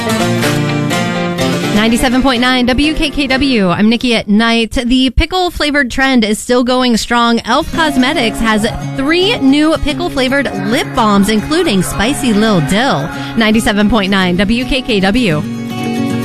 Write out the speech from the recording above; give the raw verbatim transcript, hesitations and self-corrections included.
ninety-seven point nine W K K W. I'm Nikki at Night. The pickle-flavored trend is still going strong. e l f Cosmetics has three new pickle-flavored lip balms, including Spicy Lil Dill. ninety-seven point nine W K K W.